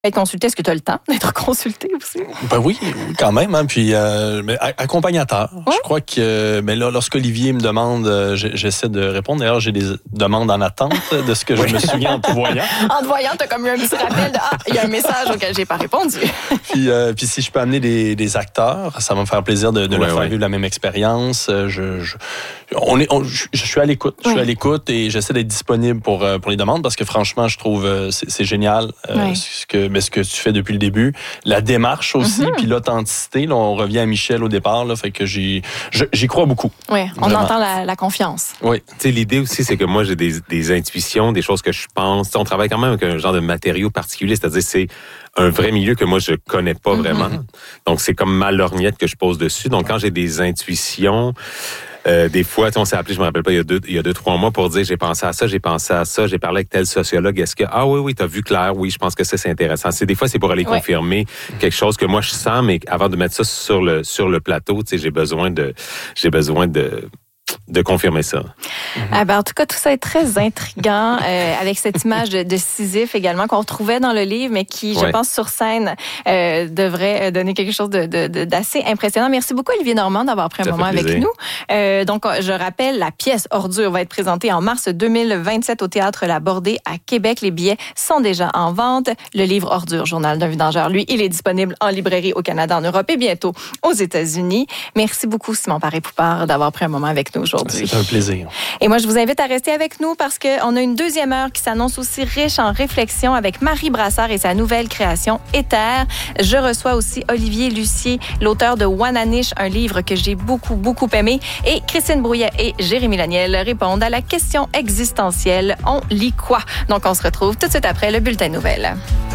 être consulté. Est-ce que tu as le temps d'être consulté aussi? Ben oui, quand même. Hein. Puis, mais accompagnateur. Ouais. Je crois que mais là, lorsqu'Olivier me demande, j'essaie de répondre. D'ailleurs, j'ai des demandes en attente de ce que je me souviens en te voyant. En te voyant, tu as comme eu un petit rappel de « Ah, il y a un message auquel j'ai pas répondu. » Puis si je peux amener des acteurs, ça va me faire plaisir de leur faire vivre la même expérience. Je suis à l'écoute. Je suis à l'écoute et j'essaie d'être disponible pour les demandes parce que franchement, je trouve c'est génial ce que tu fais depuis le début. La démarche aussi, puis l'authenticité. Là, on revient à Michel au départ, là, fait que j'y crois beaucoup. Oui, on entend la confiance. Oui. Tu sais, l'idée aussi, c'est que moi, j'ai des intuitions, des choses que je pense. T'sais, on travaille quand même avec un genre de matériau particulier, c'est-à-dire c'est un vrai milieu que moi, je connais pas vraiment. Donc, c'est comme ma lorgnette que je pose dessus. Donc, quand j'ai des intuitions... des fois, on s'est appelé, je me rappelle pas, il y a 2-3 mois pour dire j'ai pensé à ça, j'ai parlé avec tel sociologue, est-ce que oui, t'as vu clair, oui, je pense que ça c'est intéressant. Des fois, c'est pour aller confirmer quelque chose que moi je sens, mais avant de mettre ça sur le plateau, tu sais, j'ai besoin de confirmer ça. En tout cas, tout ça est très intriguant avec cette image de Sisyphe également qu'on retrouvait dans le livre, mais qui, je pense, sur scène devrait donner quelque chose d'assez impressionnant. Merci beaucoup, Olivier Normand, d'avoir pris un moment avec nous. Donc, je rappelle, la pièce Ordure va être présentée en mars 2027 au Théâtre La Bordée à Québec. Les billets sont déjà en vente. Le livre Ordure, Journal d'un vidangeur, lui, il est disponible en librairie au Canada, en Europe et bientôt aux États-Unis. Merci beaucoup, Simon Paré-Poupard, d'avoir pris un moment avec nous aujourd'hui. C'est un plaisir. Et moi, je vous invite à rester avec nous parce qu'on a une deuxième heure qui s'annonce aussi riche en réflexion avec Marie Brassard et sa nouvelle création Éther. Je reçois aussi Olivier Lucier, l'auteur de Wananish, un livre que j'ai beaucoup, beaucoup aimé. Et Christine Brouillet et Jérémy Laniel répondent à la question existentielle. On lit quoi? Donc, on se retrouve tout de suite après le Bulletin de nouvelles.